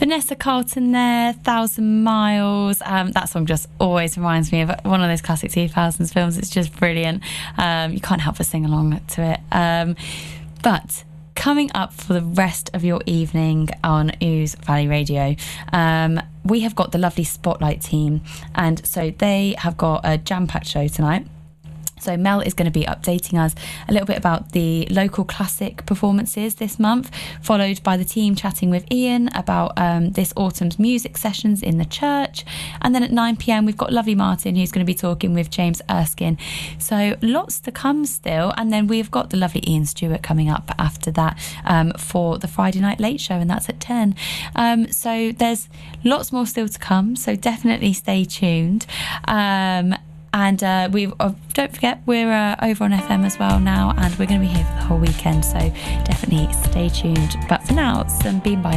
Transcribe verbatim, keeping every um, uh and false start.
Vanessa Carlton there, Thousand Miles. Um, that song just always reminds me of one of those classic two thousands films. It's just brilliant. Um, you can't help but sing along to it. Um, but coming up for the rest of your evening on Ouse Valley Radio, um, we have got the lovely Spotlight team, and so they have got a jam-packed show tonight. So Mel is going to be updating us a little bit about the local classic performances this month, followed by the team chatting with Ian about um, this autumn's music sessions in the church. And then at nine p.m. we've got lovely Martin, who's going to be talking with James Erskine. So lots to come still. And then we've got the lovely Ian Stewart coming up after that um, for the Friday Night Late Show, and that's at ten. Um, so there's lots more still to come, so definitely stay tuned. Um, And uh, we uh, don't forget, we're uh, over on F M as well now, and we're going to be here for the whole weekend, so definitely stay tuned. But for now, some Bean by